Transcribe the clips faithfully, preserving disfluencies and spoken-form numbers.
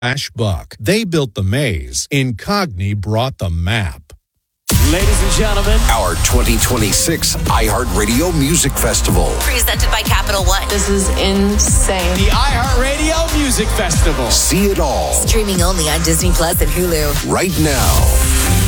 Buck. They built the maze. Incogni brought the map. Ladies and gentlemen, our twenty twenty-six iHeartRadio Music Festival. Presented by Capital One. This is insane. The iHeartRadio Music Festival. See it all. Streaming only on Disney Plus and Hulu. Right now.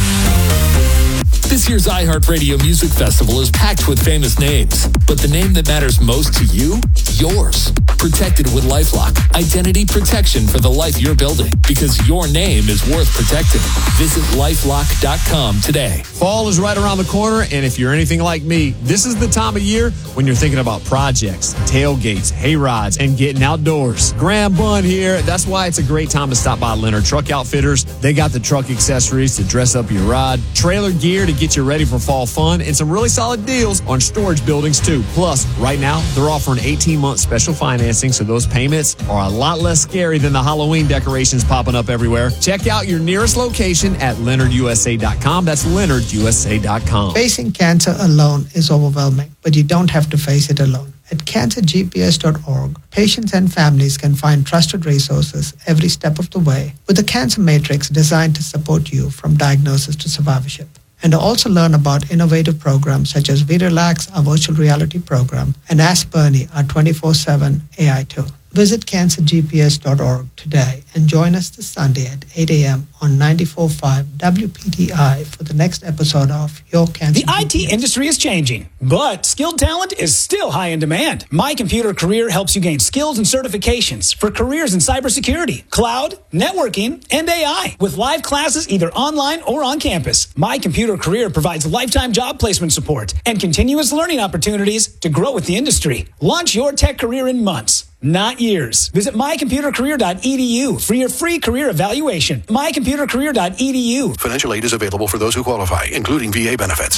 This year's iHeartRadio Music Festival is packed with famous names, but the name that matters most to you? Yours. Protected with LifeLock. Identity protection for the life you're building, because your name is worth protecting. Visit lifelock dot com today. Fall is right around the corner, and if you're anything like me, this is the time of year when you're thinking about projects, tailgates, hay rides, and getting outdoors. Graham Bunn here. That's why it's a great time to stop by Leonard Truck Outfitters. They got the truck accessories to dress up your ride, trailer gear to get you ready for fall fun, and some really solid deals on storage buildings too. Plus, right now, they're offering eighteen-month special financing, so those payments are a lot less scary than the Halloween decorations popping up everywhere. Check out your nearest location at leonard u s a dot com. That's leonard u s a dot com. Facing cancer alone is overwhelming, but you don't have to face it alone. At cancer g p s dot org, patients and families can find trusted resources every step of the way with a cancer matrix designed to support you from diagnosis to survivorship. And also learn about innovative programs such as VRelax, our virtual reality program, and Ask Bernie, our twenty-four seven A I tool. Visit cancer g p s dot org today and join us this Sunday at eight a.m. on ninety-four point five W P T I for the next episode of Your Cancer The I T industry is changing, but skilled talent is still high in demand. My Computer Career helps you gain skills and certifications for careers in cybersecurity, cloud, networking, and A I. With live classes either online or on campus, My Computer Career provides lifetime job placement support and continuous learning opportunities to grow with the industry. Launch your tech career in months, not years. Visit my computer career dot e d u for your free career evaluation. my computer career dot e d u. Financial aid is available for those who qualify, including V A benefits.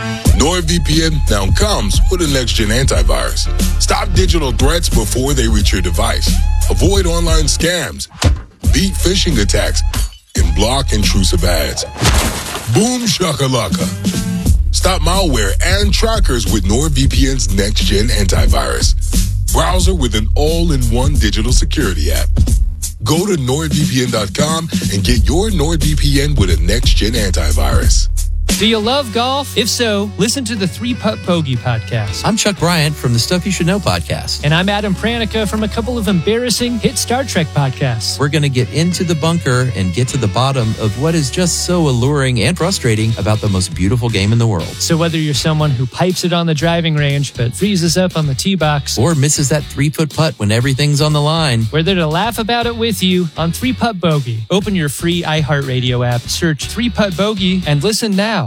NordVPN now comes with a next-gen antivirus. Stop digital threats before they reach your device. Avoid online scams, beat phishing attacks, and block intrusive ads. Boom shakalaka. Stop malware and trackers with NordVPN's next-gen antivirus. Browser with an all-in-one digital security app. Go to nord v p n dot com and get your NordVPN with a next-gen antivirus. Do you love golf? If so, listen to the Three Putt Bogey podcast. I'm Chuck Bryant from the Stuff You Should Know podcast. And I'm Adam Pranica from a couple of embarrassing hit Star Trek podcasts. We're going to get into the bunker and get to the bottom of what is just so alluring and frustrating about the most beautiful game in the world. So whether you're someone who pipes it on the driving range but freezes up on the tee box, or misses that three-foot putt when everything's on the line, we're there to laugh about it with you on Three Putt Bogey. Open your free iHeartRadio app, search Three Putt Bogey, and listen now.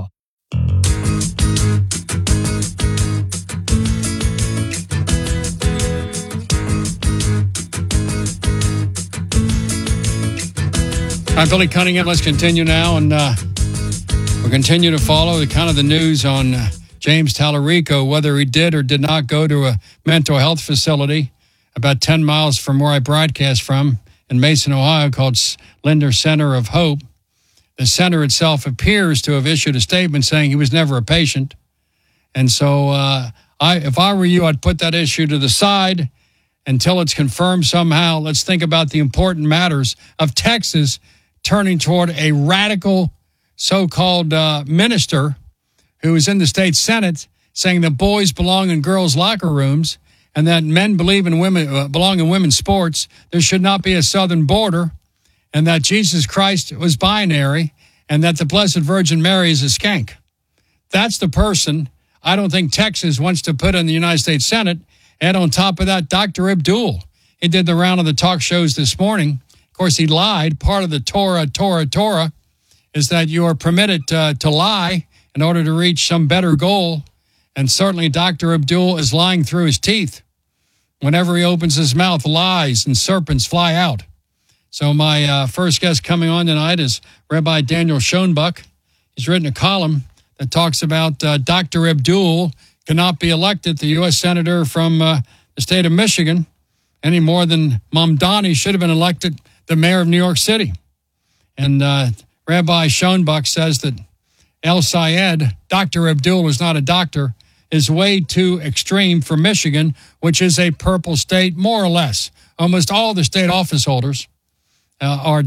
I'm Billy Cunningham. Let's continue now, and uh, we'll continue to follow the kind of the news on uh, James Tallarico, whether he did or did not go to a mental health facility about ten miles from where I broadcast from in Mason, Ohio, called Linder Center of Hope. The center itself appears to have issued a statement saying he was never a patient. And so uh, I, if I were you, I'd put that issue to the side until it's confirmed somehow. Let's think about the important matters of Texas turning toward a radical so-called uh, minister who is in the state Senate saying that boys belong in girls' locker rooms and that men believe in women uh, belong in women's sports. There should not be a southern border, and that Jesus Christ was binary, and that the Blessed Virgin Mary is a skank. That's the person I don't think Texas wants to put in the United States Senate. And on top of that, Doctor Abdul. He did the round of the talk shows this morning. Of course, he lied. Part of the Torah, Torah, Torah is that you are permitted uh, to lie in order to reach some better goal. And certainly Doctor Abdul is lying through his teeth. Whenever he opens his mouth, lies and serpents fly out. So my uh, first guest coming on tonight is Rabbi Daniel Schoenbuck. He's written a column that talks about uh, Doctor Abdul cannot be elected, the U S senator from uh, the state of Michigan, any more than Mamdani should have been elected the mayor of New York City. And uh, Rabbi Schoenbuck says that El Sayed, Doctor Abdul is not a doctor, is way too extreme for Michigan, which is a purple state, more or less. Almost all the state office holders uh, are